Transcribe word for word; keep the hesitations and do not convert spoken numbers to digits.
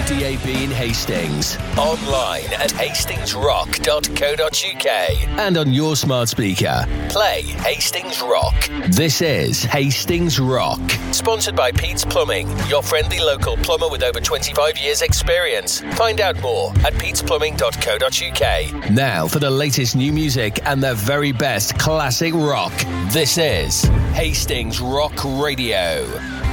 D A B in Hastings. Online at hastings rock dot co dot uk. And on your smart speaker. Play Hastings Rock. This is Hastings Rock. Sponsored by Pete's Plumbing, your friendly local plumber with over twenty-five years experience. Find out more at petes plumbing dot co dot uk. Now for the latest new music and the very best classic rock. This is Hastings Rock Radio.